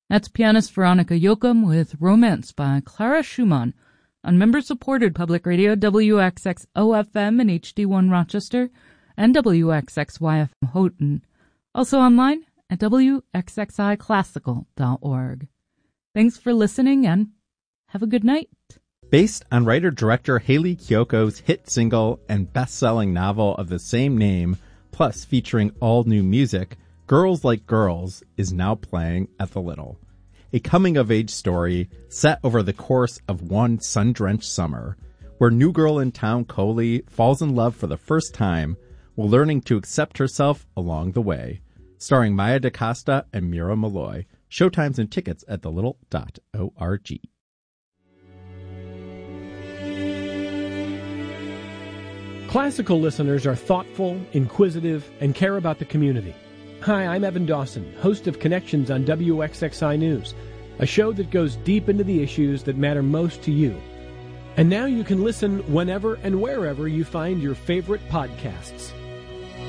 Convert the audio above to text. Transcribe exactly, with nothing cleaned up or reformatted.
That's pianist Veronica Yoakum with Romance by Clara Schumann on member-supported public radio W X X O F M and H D one Rochester and W X X Y F M Houghton. Also online at W X X I classical dot org. Thanks for listening and have a good night. Based on writer-director Hayley Kiyoko's hit single and best-selling novel of the same name, plus featuring all-new music, Girls Like Girls is now playing at the Little. A coming-of-age story set over the course of one sun-drenched summer, where new girl in town Coley falls in love for the first time while learning to accept herself along the way. Starring Maya DaCosta and Mira Malloy. Showtimes and tickets at the little dot org. Classical listeners are thoughtful, inquisitive, and care about the community. Hi, I'm Evan Dawson, host of Connections on W X X I News, a show that goes deep into the issues that matter most to you. And now you can listen whenever and wherever you find your favorite podcasts.